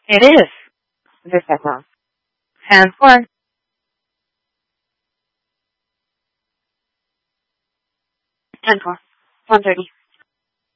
It is. Just that long. And one. 10-4. 1:30.